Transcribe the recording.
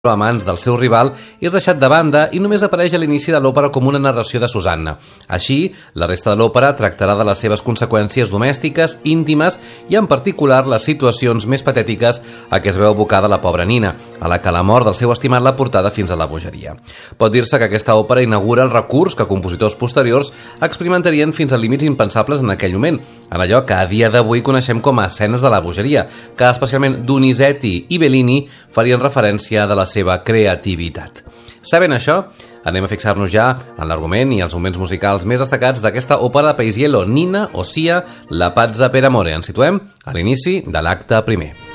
a mans del seu rival és deixat de banda i només apareix a l'inici de l'òpera com una narració de Susanna. Així, la resta de l'òpera tractarà de les seves conseqüències domèstiques, íntimes i en particular les situacions més patètiques a què es veu abocada la pobra Nina, a la que la mort del seu estimat l'ha portada fins a la bogeria. Pot dir-se que aquesta òpera inaugura el recurs que compositors posteriors experimentarien fins a límits impensables en aquell moment, en allò que a dia d'avui coneixem com a escenes de la bogeria, que especialment Donizetti i Bellini farien referència de la seva creativitat. Sabent això, anem a fixar-nos ja en l'argument i els moments musicals més destacats d'aquesta òpera de Paisiello, Nina, Ossia, la pazza per amore. Ens situem a l'inici de l'acte primer.